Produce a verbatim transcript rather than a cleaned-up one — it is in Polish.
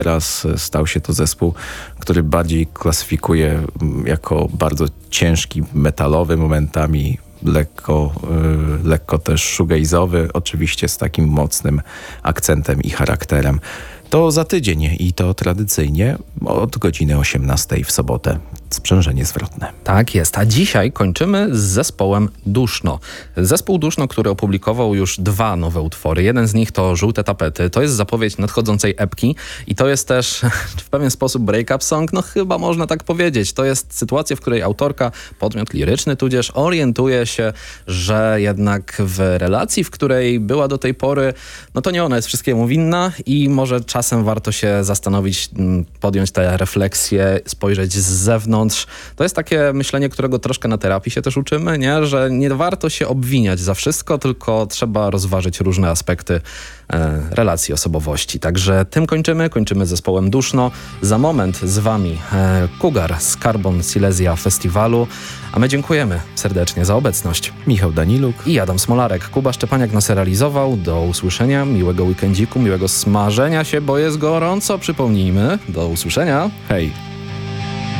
Teraz stał się to zespół, który bardziej klasyfikuje jako bardzo ciężki, metalowy momentami, lekko, yy, lekko też shoegaze'owy, oczywiście z takim mocnym akcentem i charakterem. To za tydzień i to tradycyjnie od godziny osiemnastej w sobotę. Sprzężenie zwrotne. Tak jest, a dzisiaj kończymy z zespołem Duszno. Zespół Duszno, który opublikował już dwa nowe utwory. Jeden z nich to Żółte tapety. To jest zapowiedź nadchodzącej epki i to jest też w pewien sposób break-up song, no chyba można tak powiedzieć. To jest sytuacja, w której autorka, podmiot liryczny tudzież, orientuje się, że jednak w relacji, w której była do tej pory, no to nie ona jest wszystkiemu winna i może czasem warto się zastanowić, podjąć tę refleksję, spojrzeć z zewnątrz. To jest takie myślenie, którego troszkę na terapii się też uczymy, nie? Że nie warto się obwiniać za wszystko, tylko trzeba rozważyć różne aspekty e, relacji, osobowości. Także tym kończymy. Kończymy zespołem Duszno. Za moment z wami e, Cougar z Carbon Silesia Festiwalu. A my dziękujemy serdecznie za obecność. Michał Daniluk i Adam Smolarek. Kuba Szczepaniak nas realizował. Do usłyszenia. Miłego weekendziku, miłego smażenia się, bo jest gorąco. Przypomnijmy. Do usłyszenia. Hej.